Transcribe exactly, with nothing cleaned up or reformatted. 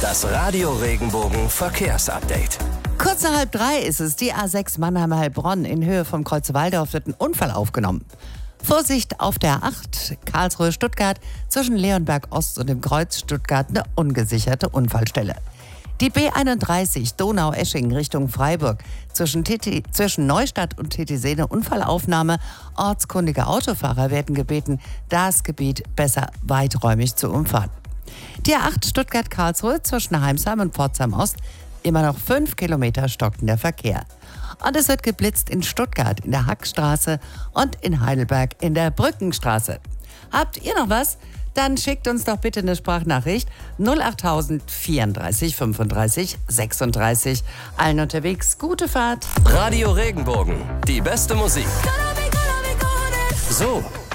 Das Radio Regenbogen Verkehrsupdate. Kurz nach halb drei ist es. Die A sechs Mannheim-Heilbronn in Höhe vom Kreuzewaldorf wird ein Unfall aufgenommen. Vorsicht auf der A acht Karlsruhe-Stuttgart zwischen Leonberg Ost und dem Kreuz Stuttgart eine ungesicherte Unfallstelle. Die B einunddreißig Donau-Eschingen Richtung Freiburg zwischen, Titi, zwischen Neustadt und Titisee Unfallaufnahme. Ortskundige Autofahrer werden gebeten, das Gebiet besser weiträumig zu umfahren. Die A acht Stuttgart-Karlsruhe zwischen Heimsheim und Pforzheim Ost, immer noch fünf Kilometer stockender Verkehr. Und es wird geblitzt in Stuttgart in der Hackstraße und in Heidelberg in der Brückenstraße. Habt ihr noch was? Dann schickt uns doch bitte eine Sprachnachricht null achttausend vierunddreißig fünfunddreißig sechsunddreißig. Allen unterwegs gute Fahrt. Radio Regenbogen, die beste Musik. So